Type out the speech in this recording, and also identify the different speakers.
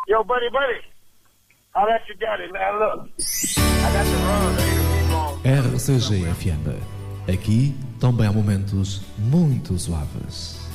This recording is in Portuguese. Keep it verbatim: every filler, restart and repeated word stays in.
Speaker 1: Yo, buddy, buddy. I'll let you get it, man. Look, I got to run. I
Speaker 2: R C G F M. Aqui também há momentos muito suaves.